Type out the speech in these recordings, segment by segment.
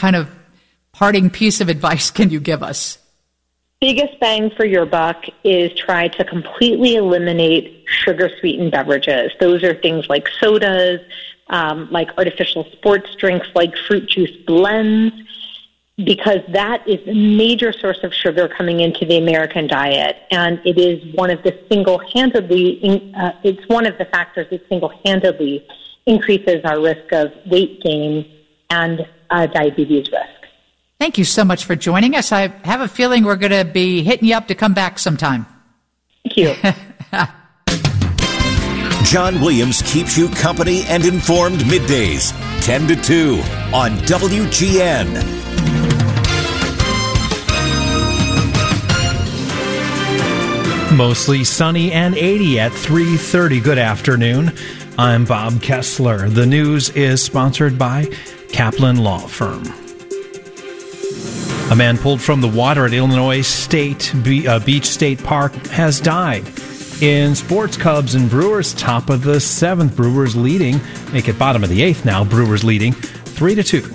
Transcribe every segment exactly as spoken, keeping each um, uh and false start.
kind of parting piece of advice can you give us? Biggest bang for your buck is try to completely eliminate sugar-sweetened beverages. Those are things like sodas, um, like artificial sports drinks, like fruit juice blends, because that is a major source of sugar coming into the American diet, and it is one of the single-handedly, uh, it's one of the factors that single-handedly increases our risk of weight gain and uh, diabetes risk. Thank you so much for joining us. I have a feeling we're going to be hitting you up to come back sometime. Thank you. John Williams keeps you company and informed middays, ten to two on W G N. Mostly sunny and eighty at three thirty. Good afternoon. I'm Bob Kessler. The news is sponsored by Kaplan Law Firm. A man pulled from the water at Illinois State Be- uh, Beach State Park has died. In sports, Cubs and Brewers, top of the seventh. Brewers leading, make it bottom of the eighth now. Brewers leading three to two.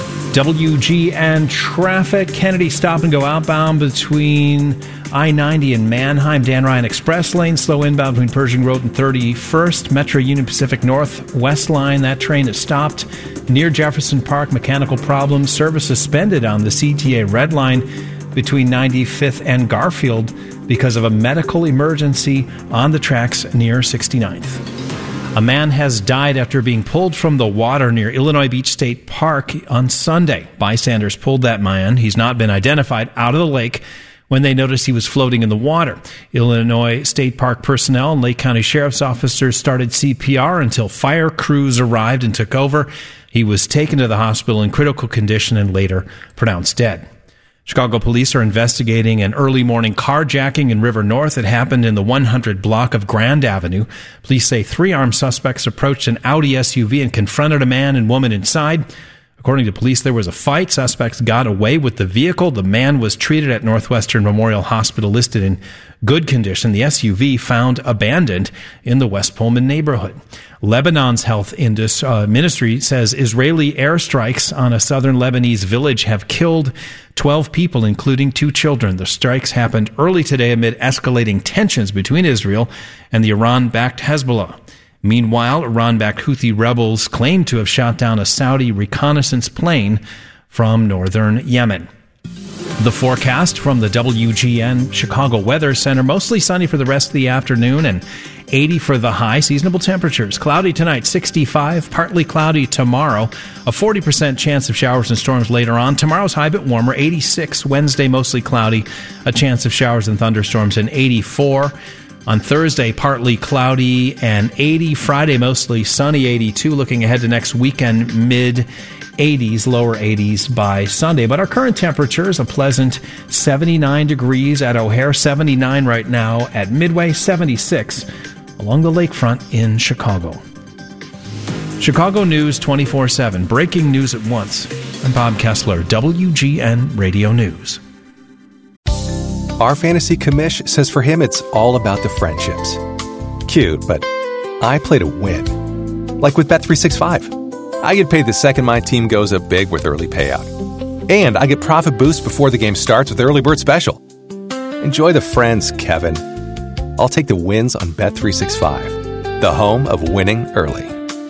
W G N traffic. Kennedy stop and go outbound between I ninety and Manheim. Dan Ryan Express lane slow inbound between Pershing Road and thirty-first. Metro Union Pacific Northwest line. That train is stopped near Jefferson Park. Mechanical problems. Service suspended on the C T A Red Line between ninety-fifth and Garfield because of a medical emergency on the tracks near sixty-ninth. A man has died after being pulled from the water near Illinois Beach State Park on Sunday. Bystanders pulled that man. He's not been identified out of the lake when they noticed he was floating in the water. Illinois State Park personnel and Lake County Sheriff's officers started C P R until fire crews arrived and took over. He was taken to the hospital in critical condition and later pronounced dead. Chicago police are investigating an early morning carjacking in River North. It happened in the one hundred block of Grand Avenue. Police say three armed suspects approached an Audi S U V and confronted a man and woman inside. According to police, there was a fight. Suspects got away with the vehicle. The man was treated at Northwestern Memorial Hospital, listed in good condition. The S U V found abandoned in the West Pullman neighborhood. Lebanon's health indus, uh, ministry says Israeli airstrikes on a southern Lebanese village have killed twelve people, including two children. The strikes happened early today amid escalating tensions between Israel and the Iran-backed Hezbollah. Meanwhile, Iran-backed Houthi rebels claim to have shot down a Saudi reconnaissance plane from northern Yemen. The forecast from the W G N Chicago Weather Center: mostly sunny for the rest of the afternoon and eighty for the high. Seasonable temperatures: cloudy tonight, sixty-five, partly cloudy tomorrow, a forty percent chance of showers and storms later on. Tomorrow's high, bit warmer, eighty-six. Wednesday, mostly cloudy, a chance of showers and thunderstorms, and eighty-four. On Thursday, partly cloudy and eighty. Friday, mostly sunny, eighty-two. Looking ahead to next weekend, mid-eighties, lower eighties by Sunday. But our current temperature is a pleasant seventy-nine degrees at O'Hare, seventy-nine right now at Midway, seventy-six along the lakefront in Chicago. Chicago News twenty-four seven, breaking news at once. I'm Bob Kessler, W G N Radio News. Our fantasy commish says for him it's all about the friendships. Cute, but I play to win. Like with Bet three sixty-five. I get paid the second my team goes up big with early payout. And I get profit boost before the game starts with Early Bird Special. Enjoy the friends, Kevin. I'll take the wins on Bet three sixty-five, the home of winning early.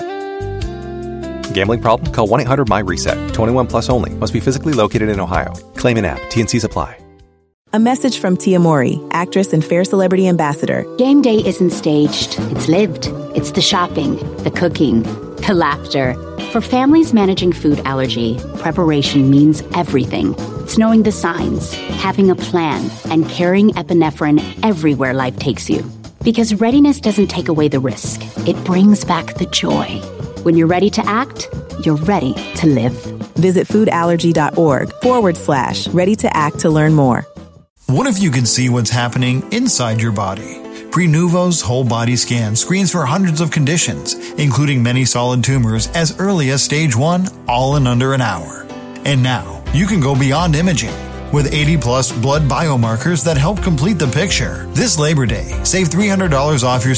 Gambling problem? Call one eight hundred M Y reset. twenty-one plus only. Must be physically located in Ohio. Claim in app. T and C's apply. A message from Tia Mori, actress and Fair Celebrity Ambassador. Game day isn't staged. It's lived. It's the shopping, the cooking, the laughter. For families managing food allergy, preparation means everything. It's knowing the signs, having a plan, and carrying epinephrine everywhere life takes you. Because readiness doesn't take away the risk. It brings back the joy. When you're ready to act, you're ready to live. Visit foodallergy.org forward slash ready to act to learn more. What if you could see what's happening inside your body? Prenuvo's whole body scan screens for hundreds of conditions, including many solid tumors as early as stage one, all in under an hour. And now, you can go beyond imaging with eighty plus blood biomarkers that help complete the picture. This Labor Day, save three hundred dollars off your scan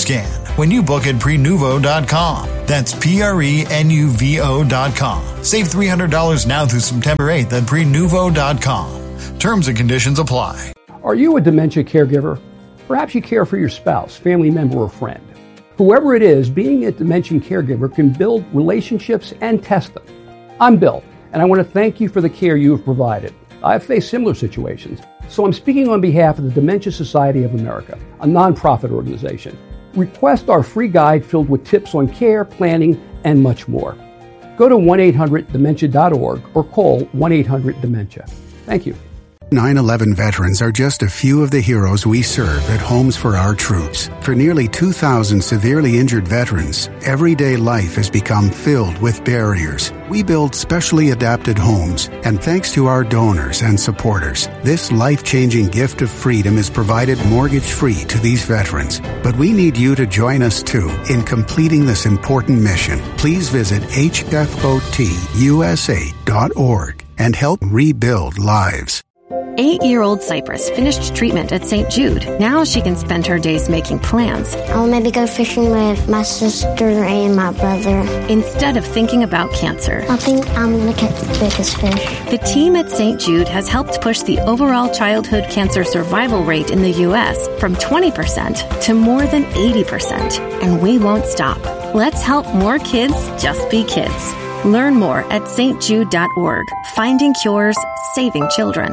when you book at prenuvo dot com. That's P R E N U V O dot com. Save three hundred dollars now through September eighth at prenuvo dot com. Terms and conditions apply. Are you a dementia caregiver? Perhaps you care for your spouse, family member, or friend. Whoever it is, being a dementia caregiver can build relationships and test them. I'm Bill, and I want to thank you for the care you have provided. I've faced similar situations, so I'm speaking on behalf of the Dementia Society of America, a nonprofit organization. Request our free guide filled with tips on care, planning, and much more. Go to one eight hundred dementia dot org or call one eight hundred dementia. Thank you. nine eleven veterans are just a few of the heroes we serve at Homes for Our Troops. For nearly two thousand severely injured veterans, everyday life has become filled with barriers. We build specially adapted homes, and thanks to our donors and supporters, this life-changing gift of freedom is provided mortgage-free to these veterans. But we need you to join us, too, in completing this important mission. Please visit H F O T U S A dot org and help rebuild lives. Eight-year-old Cypress finished treatment at Saint Jude. Now she can spend her days making plans. I'll maybe go fishing with my sister and my brother. Instead of thinking about cancer. I think I'm going to catch the biggest fish. The team at Saint Jude has helped push the overall childhood cancer survival rate in the U S from twenty percent to more than eighty percent. And we won't stop. Let's help more kids just be kids. Learn more at S T jude dot org. Finding cures, saving children.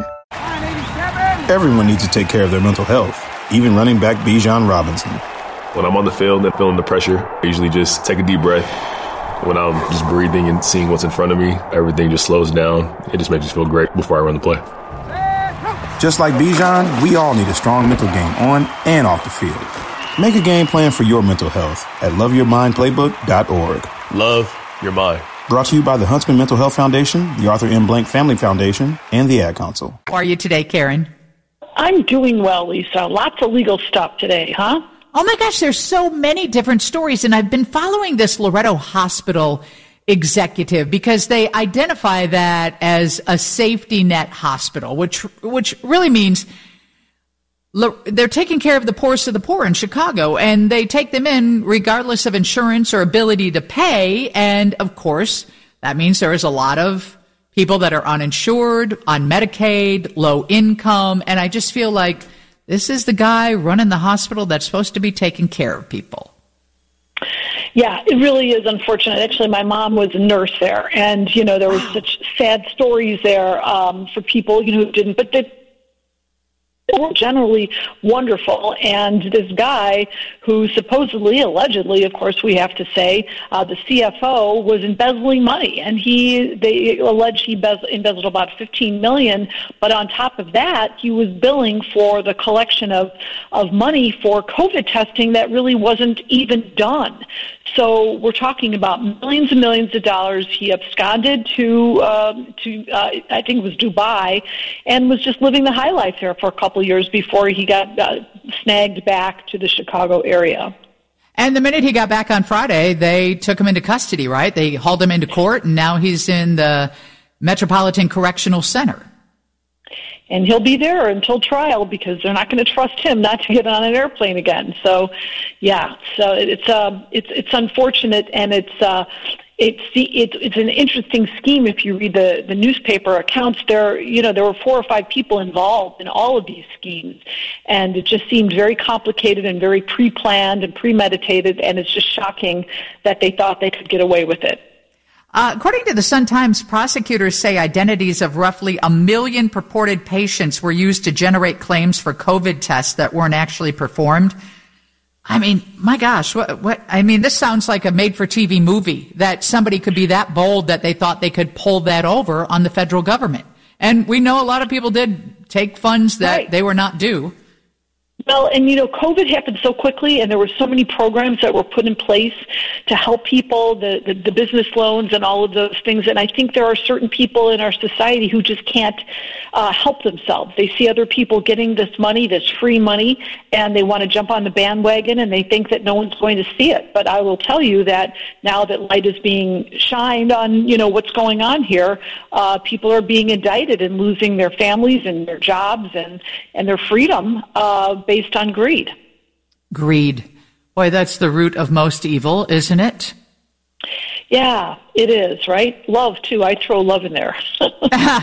Everyone needs to take care of their mental health, even running back Bijan Robinson. When I'm on the field and feeling the pressure, I usually just take a deep breath. When I'm just breathing and seeing what's in front of me, everything just slows down. It just makes me feel great before I run the play. Just like Bijan, we all need a strong mental game on and off the field. Make a game plan for your mental health at love your mind playbook dot org. Love your mind. Brought to you by the Huntsman Mental Health Foundation, the Arthur M. Blank Family Foundation, and the Ad Council. How are you today, Karen? I'm doing well, Lisa. Lots of legal stuff today, huh? Oh, my gosh, there's so many different stories, and I've been following this Loretto Hospital executive because they identify that as a safety net hospital, which which really means they're taking care of the poorest of the poor in Chicago, and they take them in regardless of insurance or ability to pay. And, of course, that means there is a lot of people that are uninsured, on Medicaid, low income. And I just feel like this is the guy running the hospital that's supposed to be taking care of people. Yeah, it really is unfortunate. Actually, my mom was a nurse there, and, you know, there were such sad stories there um, for people, you know, who didn't, but they were generally wonderful. And this guy who supposedly, allegedly, of course we have to say, uh, the C F O was embezzling money, and he they allege he embezzled, embezzled about fifteen million dollars. But on top of that, he was billing for the collection of of money for COVID testing that really wasn't even done. So we're talking about millions and millions of dollars. He absconded to uh, to uh, I think it was Dubai, and was just living the high life there for a couple years before he got uh, snagged back to the Chicago area. And the minute he got back on Friday, they took him into custody, right? They hauled him into court, and now he's in the Metropolitan Correctional Center. And he'll be there until trial because they're not going to trust him not to get on an airplane again. So, yeah, so it's uh, it's it's unfortunate, and it's uh, it's the it's it's an interesting scheme. If you read the, the newspaper accounts, there you know there were four or five people involved in all of these schemes, and it just seemed very complicated and very pre-planned and premeditated. And it's just shocking that they thought they could get away with it. Uh, according to the Sun-Times, prosecutors say identities of roughly a million purported patients were used to generate claims for COVID tests that weren't actually performed. I mean, my gosh, what, what, I mean, this sounds like a made-for-T V movie that somebody could be that bold that they thought they could pull that over on the federal government. And we know a lot of people did take funds that right. they were not due. Well, and, you know, COVID happened so quickly, and there were so many programs that were put in place to help people, the, the, the business loans and all of those things. And I think there are certain people in our society who just can't uh, help themselves. They see other people getting this money, this free money, and they want to jump on the bandwagon, and they think that no one's going to see it. But I will tell you that now that light is being shined on, you know, what's going on here, uh, people are being indicted and losing their families and their jobs and, and their freedom uh, based on greed. Greed. Boy, that's the root of most evil, isn't it? Yeah, it is, right? Love, too. I throw love in there.